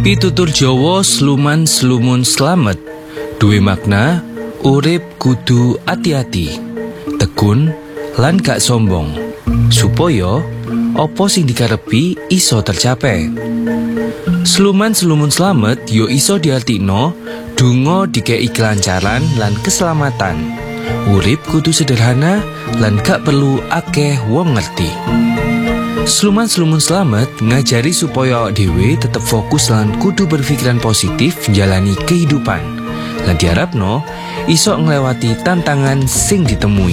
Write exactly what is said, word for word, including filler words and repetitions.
Pitutur Jawa Sluman Slumun Slamet duwe makna urip kudu ati-ati, tekun lan gak sombong, supaya apa sing dikarepi iso tercapai. Sluman Slumun Slamet yo iso diartikno donga dikei kelancaran lan keselamatan. Urip kudu sederhana lan gak perlu akeh wong ngerti. Sluman Slumun Slamet ngajari supaya awak dhewe tetep fokus lan kudu berpikiran positif jalani kehidupan. Lan diharapno iso nglewati tantangan sing ditemui.